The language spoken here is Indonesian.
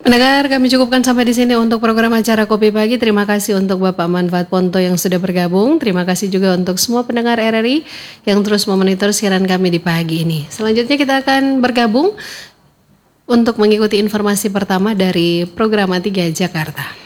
Pendengar, kami cukupkan sampai di sini untuk program acara Kopi Pagi. Terima kasih untuk Bapak Manfaat Ponto yang sudah bergabung. Terima kasih juga untuk semua pendengar RRI yang terus memonitor siaran kami di pagi ini. Selanjutnya kita akan bergabung untuk mengikuti informasi pertama dari program 3 Jakarta.